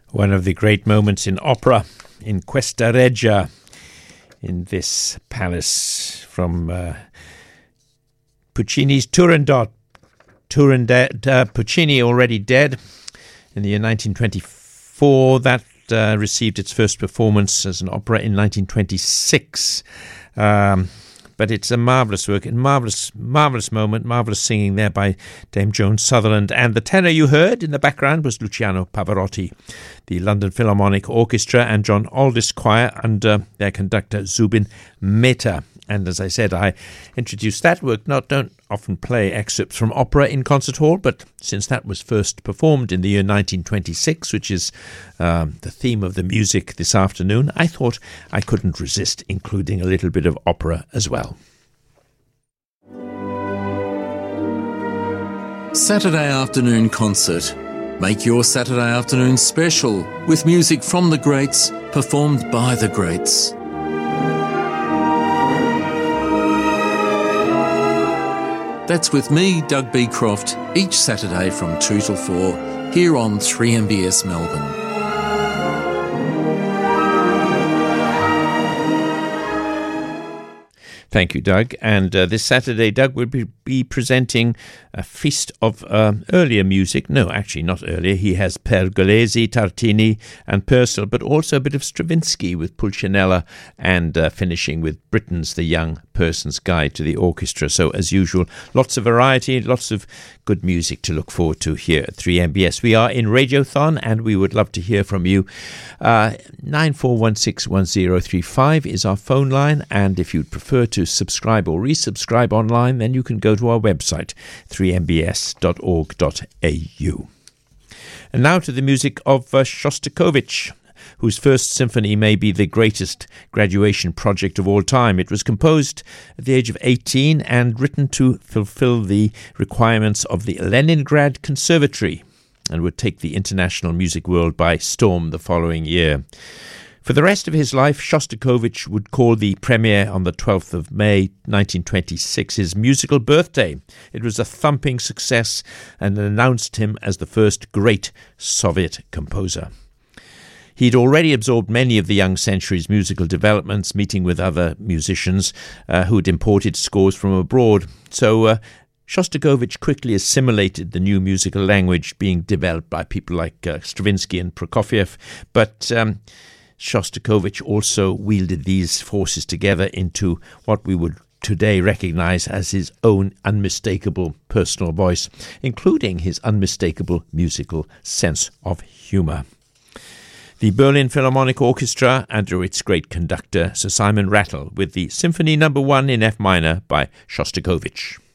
One of the great moments in opera in Questa Regia, in this palace from Puccini's Turandot. Puccini, already dead, in the year 1924. That received its first performance as an opera in 1926. But it's a marvellous work, and marvellous moment, marvellous singing there by Dame Joan Sutherland. And the tenor you heard in the background was Luciano Pavarotti, the London Philharmonic Orchestra and John Aldis Choir under their conductor Zubin Mehta. And as I said, I introduced that work. Don't often play excerpts from opera in concert hall, but since that was first performed in the year 1926, which is the theme of the music this afternoon, I thought I couldn't resist including a little bit of opera as well. Saturday afternoon concert. Make your Saturday afternoon special with music from the greats, performed by the greats. That's with me, Doug Beecroft, each Saturday from 2 till 4, here on 3MBS Melbourne. Thank you, Doug. And this Saturday, Doug will be presenting a feast of earlier music. No, actually not earlier. He has Pergolesi, Tartini and Purcell, but also a bit of Stravinsky with Pulcinella, and finishing with Britten's The Young Person's Guide to the Orchestra. So, as usual, lots of variety, lots of good music to look forward to here at 3MBS. We are in Radiothon, and we would love to hear from you. 94161035 is our phone line, and if you'd prefer to subscribe or resubscribe online, then you can go to our website, 3mbs.org.au. And now to the music of Shostakovich, whose first symphony may be the greatest graduation project of all time. It was composed at the age of 18 and written to fulfill the requirements of the Leningrad Conservatory, and would take the international music world by storm the following year. For the rest of his life, Shostakovich would call the premiere on the 12th of May 1926 his musical birthday. It was a thumping success and announced him as the first great Soviet composer. He'd already absorbed many of the young century's musical developments, meeting with other musicians who'd imported scores from abroad. So Shostakovich quickly assimilated the new musical language being developed by people like Stravinsky and Prokofiev, but Shostakovich also wielded these forces together into what we would today recognize as his own unmistakable personal voice, including his unmistakable musical sense of humor. The Berlin Philharmonic Orchestra under its great conductor Sir Simon Rattle with the Symphony No. 1 in F minor by Shostakovich.